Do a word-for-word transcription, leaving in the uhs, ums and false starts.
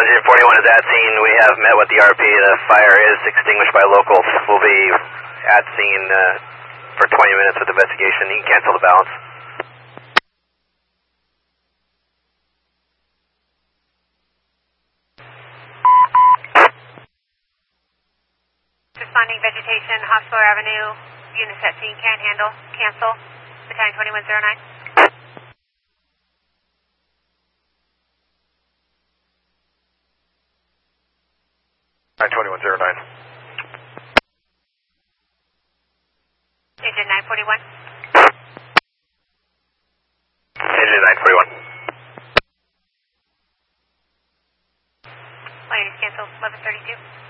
Engine forty-one is at scene. We have met with the R P. The fire is extinguished by locals. We'll be at scene uh, for twenty minutes with investigation. You can cancel the balance. Responding vegetation, Hospital Avenue, units at scene, can't handle, cancel, battalion twenty-one oh nine. twenty-one oh nine. Engine nine forty-one. Engine nine forty-one. Line is canceled, eleven thirty-two.